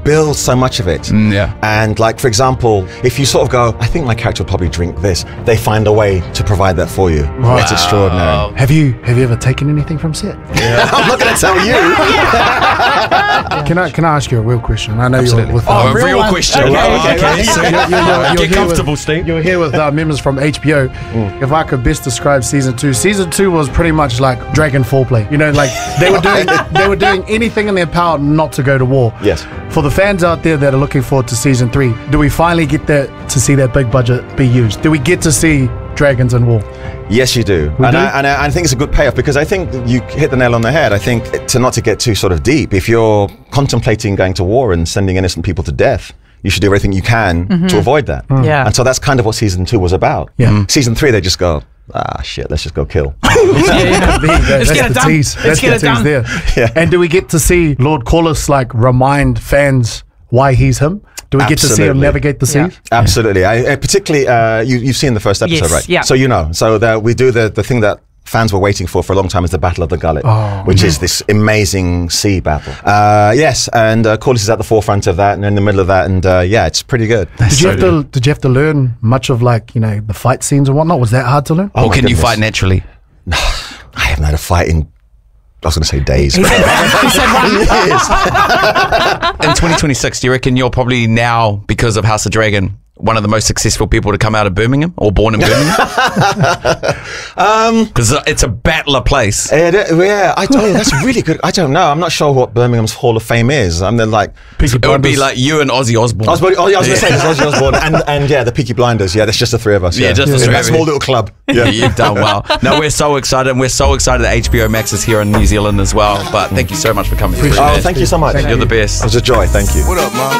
build so much of it. Yeah. And like, for example, if you sort of go, I think my character will probably drink this, they find a way to provide that for you. Wow. It's extraordinary. Have you ever taken anything from set? I'm not going to tell you. Can I ask you a real question? I know you're with a real question. Okay. So get comfortable, Steve. You're here with members from HBO. If I could best describe season 2, season 2 was pretty much like Dragon foreplay. You know, like they were doing anything in their power not to go to war. Yes. For the fans out there that are looking forward to season 3, do we finally get to see that big budget be used? Do we get to see dragons in war? Yes, you do. We do? I think it's a good payoff, because I think you hit the nail on the head. I think not to get too sort of deep, if you're contemplating going to war and sending innocent people to death, you should do everything you can to avoid that. Yeah. And so that's kind of what season 2 was about. Yeah. Season 3, they just go, shit, let's just go kill. Let's get it done. Let's get it done. There. Yeah. And do we get to see Lord Corlys like remind fans why he's him? Do we get to see him Absolutely. navigate the seas? Absolutely. I particularly, you've seen the first episode, Yes, right? yeah. So you know. So we do the thing that fans were waiting for a long time, is the Battle of the Gullet, which is this amazing sea battle. Yes, and Corlys is at the forefront of that and in the middle of that, and it's pretty good. Did you have to learn much of the fight scenes and whatnot? Was that hard to learn? Oh Or my can you goodness. fight naturally? I haven't had a fight in, I was going to say days. He said Years. In 2026, do you reckon you're probably now, because of House of Dragon, one of the most successful people to come out of Birmingham or born in Birmingham? Because it's a battler place. Yeah, I don't know. That's really good. I don't know. I'm not sure what Birmingham's Hall of Fame is. I'm like Peaky It would be Blinders. like you and Ozzy Osbourne. I was going to say there's Ozzy Osbourne and the Peaky Blinders. Yeah, that's just the three of us. Yeah, just the In three that of small you. little club. Yeah. You've done well. No, we're so excited, and we're so excited that HBO Max is here in New Zealand as well. But thank you so much for coming through. Oh, man. thank you so much. You're the best. It was a joy. Thank you. What up, Mom?